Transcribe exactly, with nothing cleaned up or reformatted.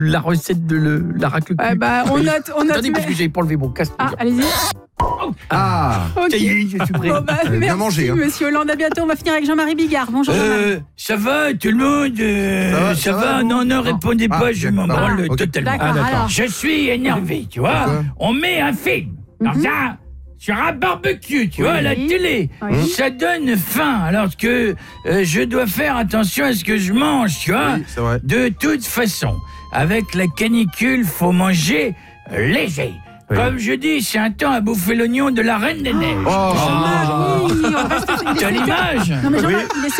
la recette de le, la raclette. Ouais, bah, on note, on note. Attendez, parce que j'avais pas enlevé mon casque. Ah, allez-y. Ah, Ok. Ça y est, je suis prêt. Bon, bah, bien merci, mangé, hein. monsieur Hollande. À bientôt. On va finir avec Jean-Marie Bigard. Bonjour, Jean-Marie. Euh, ça va tout le monde euh, Ça va, Ça ça va, va, Non, vous non, Non. répondez Ah, pas, je m'en d'accord. branle Ok. totalement. D'accord, Ah, d'accord. alors. Je suis énervé, tu vois. Pourquoi On met un film, dans Mhm. un, sur un barbecue, tu vois, à la Oui. télé. Oui. Ça donne faim, alors que euh, je dois faire attention à ce que je mange, tu vois. Oui, c'est vrai. De toute façon, avec la canicule, faut manger léger. Oui. Comme je dis, c'est un temps à bouffer l'oignon de la Reine des Neiges. Oh, Jean-Marie, on reste- T'as l'image Non, mais Jean-Marie, Oui. il est